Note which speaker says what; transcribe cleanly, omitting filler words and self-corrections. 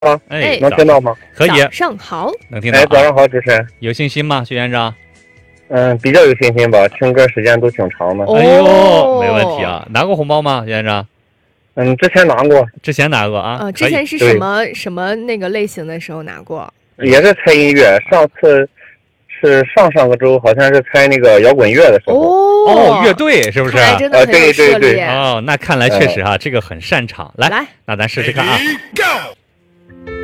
Speaker 1: 吗？
Speaker 2: 哎，
Speaker 1: 能听到吗？
Speaker 2: 可以，
Speaker 3: 早上好，
Speaker 2: 能听到、
Speaker 1: 哎，早上好，主持人。
Speaker 2: 有信心吗，徐院长？
Speaker 1: 比较有信心吧，听歌时间都挺长的。
Speaker 2: 哎呦，没问题啊！拿过红包吗，徐院长？
Speaker 1: 之前拿过，
Speaker 2: 之前拿过啊？
Speaker 3: 之前是什么那个类型的时候拿过？
Speaker 1: 也是猜音乐。上次是上个周，好像是猜那个摇滚乐的时候。
Speaker 2: 哦，乐队是不是？
Speaker 3: 看来真的很有涉猎。
Speaker 2: 哦，那看来确实这个很擅长。来，那咱试试看啊。